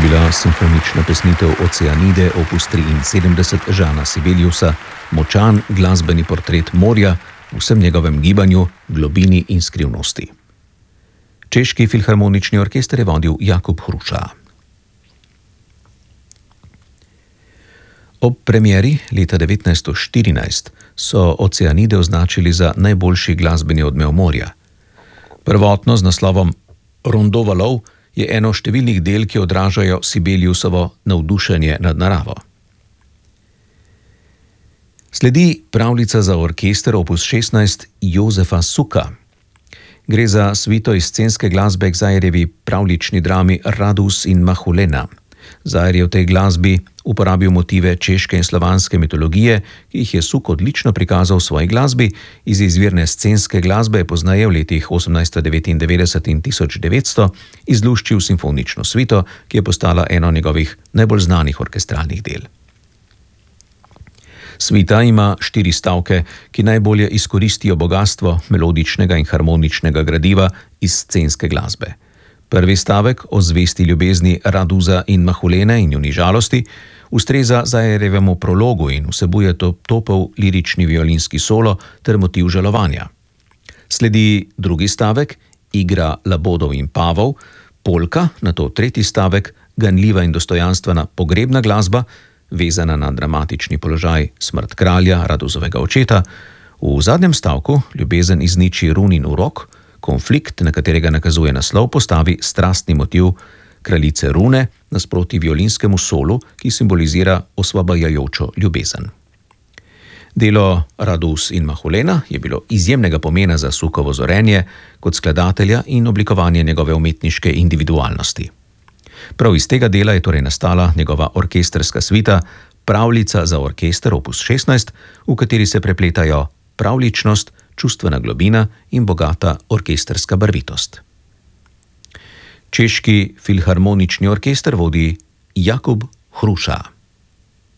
bila simfonična pesnitev Oceanide opus 73 Žana Sibeliusa, močan glasbeni portret morja v vsem njegovem gibanju, globini in skrivnosti. Češki filharmonični orkester je vodil Jakub Hruša. Ob premieri leta 1914 so Oceanide označili za najboljši glasbeni odmev morja. Prvotno z naslovom Rondo valov je eno številnih del, ki odražajo Sibeliusovo navdušenje nad naravo. Sledi pravljica za orkester opus 16 Jozefa Suka. Gre za svito iz scenske glasbe k Zajerjevi pravljični drami Radus in Mahulena. Zajer je v tej glasbi uporabil motive češke in slovanske mitologije, ki jih je Suk odlično prikazal v svoji glasbi, iz izvirne scenske glasbe je pozneje v letih 1899 in 1900 izluščil simfonično svito, ki je postala eno njegovih najbolj znanih orkestralnih del. Svita ima 4 stavke, ki najbolje izkoristijo bogastvo melodičnega in harmoničnega gradiva iz scenske glasbe. Prvi stavek o zvesti ljubezni Raduza in Mahulene in njuni žalosti ustreza Zajerjevemu prologu in vsebuje topel lirični violinski solo ter motiv žalovanja. Sledi drugi stavek, igra labodov in pavov, polka, nato tretji stavek, ganljiva in dostojanstvena pogrebna glasba, vezana na dramatični položaj smrt kralja, Raduzovega očeta. V zadnjem stavku ljubezen izniči runin urok, konflikt, na katerega nakazuje naslov, postavi strastni motiv kraljice Rune nasproti violinskemu solu, ki simbolizira osvobajajočo ljubezen. Delo Radus in Mahulena je bilo izjemnega pomena za Sukovo zorenje kot skladatelja in oblikovanje njegove umetniške individualnosti. Prav iz tega dela je torej nastala njegova orkestrska svita Pravljica za orkester opus 16, v kateri se prepletajo pravljičnost, čustvena globina in bogata orkestrska barvitost. Češki filharmonični orkester vodi Jakub Hruša.